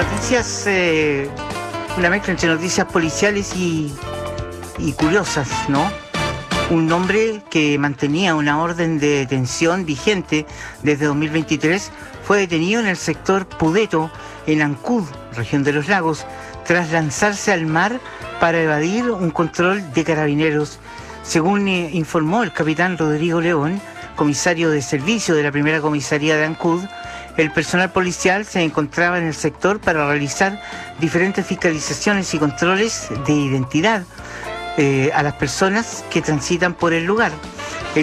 noticias, una mezcla entre noticias policiales y curiosas, ¿no? Un hombre que mantenía una orden de detención vigente desde 2023 fue detenido en el sector Pudeto, en Ancud, región de los Lagos, tras lanzarse al mar para evadir un control de carabineros. Según informó el capitán Rodrigo León, comisario de servicio de la primera comisaría de Ancud, el personal policial se encontraba en el sector para realizar diferentes fiscalizaciones y controles de identidad a las personas que transitan por el lugar.